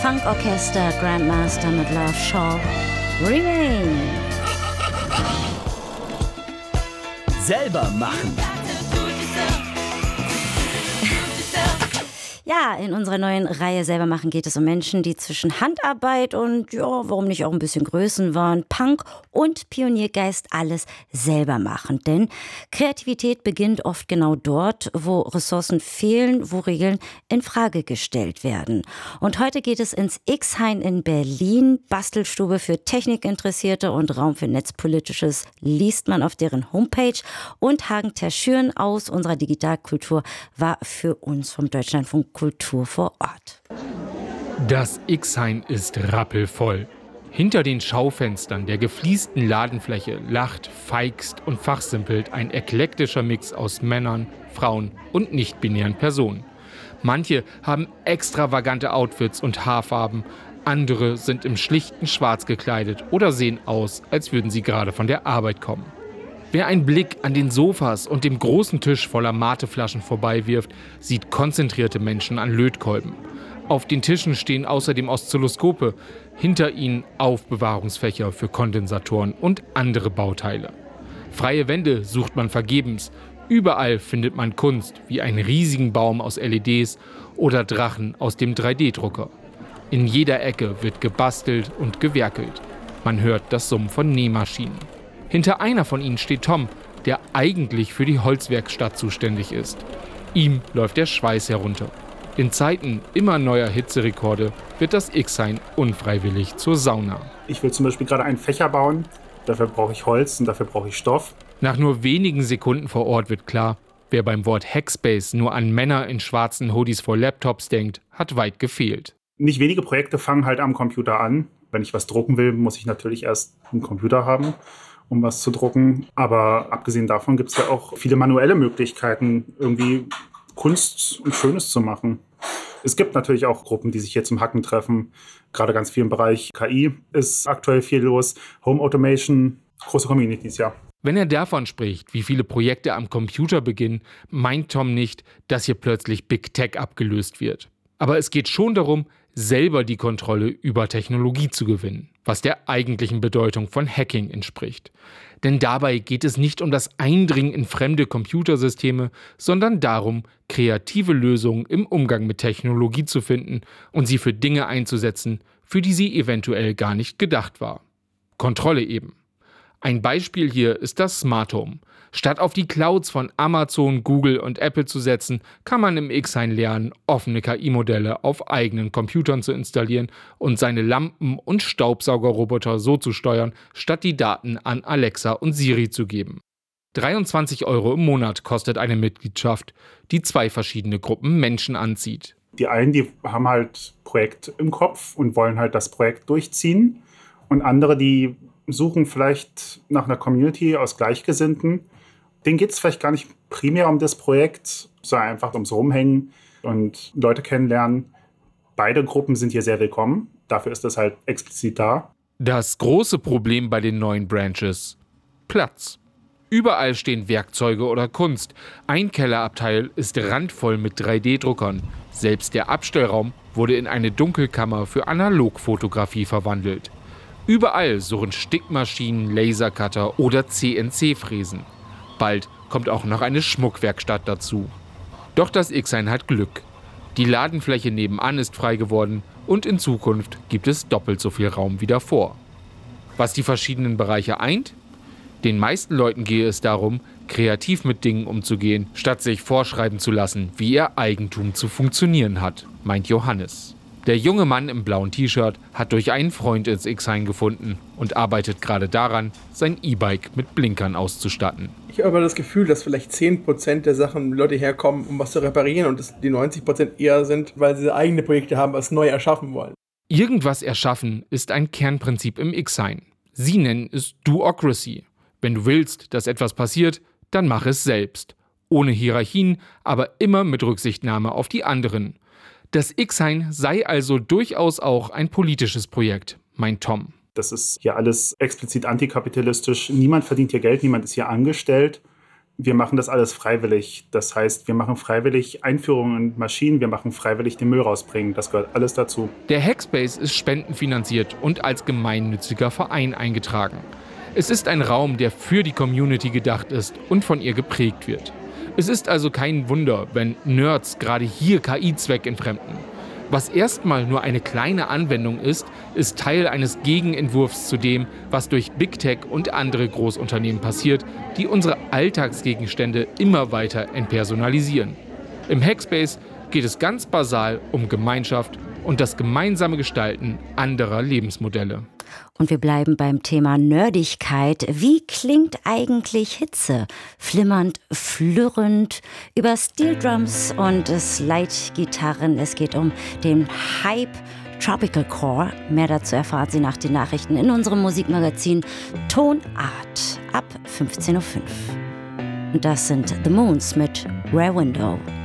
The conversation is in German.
Funkorchester Grandmaster mit Love Shaw. Remain. Selber machen. Ja, in unserer neuen Reihe Selber machen geht es um Menschen, die zwischen Handarbeit und, ja, warum nicht auch ein bisschen Größenwahn, Punk und Pioniergeist alles selber machen. Denn Kreativität beginnt oft genau dort, wo Ressourcen fehlen, wo Regeln in Frage gestellt werden. Und heute geht es ins X-Hain in Berlin, Bastelstube für Technikinteressierte und Raum für Netzpolitisches, liest man auf deren Homepage. Und Hagen Terschüren aus unserer Digitalkultur war für uns vom Deutschlandfunk Kultur vor Ort. Das X-Hain ist rappelvoll. Hinter den Schaufenstern der gefliesten Ladenfläche lacht, feigst und fachsimpelt ein eklektischer Mix aus Männern, Frauen und nicht-binären Personen. Manche haben extravagante Outfits und Haarfarben, andere sind im schlichten Schwarz gekleidet oder sehen aus, als würden sie gerade von der Arbeit kommen. Wer einen Blick an den Sofas und dem großen Tisch voller Mateflaschen vorbeiwirft, sieht konzentrierte Menschen an Lötkolben. Auf den Tischen stehen außerdem Oszilloskope, hinter ihnen Aufbewahrungsfächer für Kondensatoren und andere Bauteile. Freie Wände sucht man vergebens. Überall findet man Kunst, wie einen riesigen Baum aus LEDs oder Drachen aus dem 3D-Drucker. In jeder Ecke wird gebastelt und gewerkelt. Man hört das Summen von Nähmaschinen. Hinter einer von ihnen steht Tom, der eigentlich für die Holzwerkstatt zuständig ist. Ihm läuft der Schweiß herunter. In Zeiten immer neuer Hitzerekorde wird das X-Hain unfreiwillig zur Sauna. Ich will zum Beispiel gerade einen Fächer bauen. Dafür brauche ich Holz und dafür brauche ich Stoff. Nach nur wenigen Sekunden vor Ort wird klar, wer beim Wort Hackspace nur an Männer in schwarzen Hoodies vor Laptops denkt, hat weit gefehlt. Nicht wenige Projekte fangen halt am Computer an. Wenn ich was drucken will, muss ich natürlich erst einen Computer haben, um was zu drucken. Aber abgesehen davon gibt es ja auch viele manuelle Möglichkeiten, irgendwie Kunst und Schönes zu machen. Es gibt natürlich auch Gruppen, die sich hier zum Hacken treffen. Gerade ganz viel im Bereich KI ist aktuell viel los. Home Automation, große Communities, ja. Wenn er davon spricht, wie viele Projekte am Computer beginnen, meint Tom nicht, dass hier plötzlich Big Tech abgelöst wird. Aber es geht schon darum, selber die Kontrolle über Technologie zu gewinnen, was der eigentlichen Bedeutung von Hacking entspricht. Denn dabei geht es nicht um das Eindringen in fremde Computersysteme, sondern darum, kreative Lösungen im Umgang mit Technologie zu finden und sie für Dinge einzusetzen, für die sie eventuell gar nicht gedacht war. Kontrolle eben. Ein Beispiel hier ist das Smart Home. Statt auf die Clouds von Amazon, Google und Apple zu setzen, kann man im X-Hain lernen, offene KI-Modelle auf eigenen Computern zu installieren und seine Lampen- und Staubsaugerroboter so zu steuern, statt die Daten an Alexa und Siri zu geben. 23 € im Monat kostet eine Mitgliedschaft, die 2 verschiedene Gruppen Menschen anzieht. Die einen, die haben halt Projekt im Kopf und wollen halt das Projekt durchziehen. Und andere, die suchen vielleicht nach einer Community aus Gleichgesinnten. Denen geht es vielleicht gar nicht primär um das Projekt, sondern einfach ums Rumhängen und Leute kennenlernen. Beide Gruppen sind hier sehr willkommen. Dafür ist das halt explizit da. Das große Problem bei den neuen Branches: Platz. Überall stehen Werkzeuge oder Kunst. Ein Kellerabteil ist randvoll mit 3D-Druckern. Selbst der Abstellraum wurde in eine Dunkelkammer für Analogfotografie verwandelt. Überall surren Stickmaschinen, Lasercutter oder CNC-Fräsen. Bald kommt auch noch eine Schmuckwerkstatt dazu. Doch das X-Hain hat Glück. Die Ladenfläche nebenan ist frei geworden und in Zukunft gibt es doppelt so viel Raum wie davor. Was die verschiedenen Bereiche eint? Den meisten Leuten gehe es darum, kreativ mit Dingen umzugehen, statt sich vorschreiben zu lassen, wie ihr Eigentum zu funktionieren hat, meint Johannes. Der junge Mann im blauen T-Shirt hat durch einen Freund ins X-Hain gefunden und arbeitet gerade daran, sein E-Bike mit Blinkern auszustatten. Ich habe aber das Gefühl, dass vielleicht 10% der Sachen Leute herkommen, um was zu reparieren, und dass die 90% eher sind, weil sie eigene Projekte haben, was neu erschaffen wollen. Irgendwas erschaffen ist ein Kernprinzip im X-Hain. Sie nennen es Doocracy. Wenn du willst, dass etwas passiert, dann mach es selbst. Ohne Hierarchien, aber immer mit Rücksichtnahme auf die anderen. Das X-Hain sei also durchaus auch ein politisches Projekt, meint Tom. Das ist hier alles explizit antikapitalistisch. Niemand verdient hier Geld, niemand ist hier angestellt. wir machen das alles freiwillig. Das heißt, wir machen freiwillig Einführungen in Maschinen, wir machen freiwillig den Müll rausbringen. Das gehört alles dazu. Der Hackspace ist spendenfinanziert und als gemeinnütziger Verein eingetragen. Es ist ein Raum, der für die Community gedacht ist und von ihr geprägt wird. Es ist also kein Wunder, wenn Nerds gerade hier KI zweckentfremden. Was erstmal nur eine kleine Anwendung ist, ist Teil eines Gegenentwurfs zu dem, was durch Big Tech und andere Großunternehmen passiert, die unsere Alltagsgegenstände immer weiter entpersonalisieren. Im Hackspace geht es ganz basal um Gemeinschaft und das gemeinsame Gestalten anderer Lebensmodelle. Und wir bleiben beim Thema Nerdigkeit. Wie klingt eigentlich Hitze? Flimmernd, flirrend, über Steeldrums und Slide-Gitarren. Es geht um den Hype Tropical Core. Mehr dazu erfahren Sie nach den Nachrichten in unserem Musikmagazin Tonart ab 15:05 Uhr. Und das sind The Moons mit Rare Window.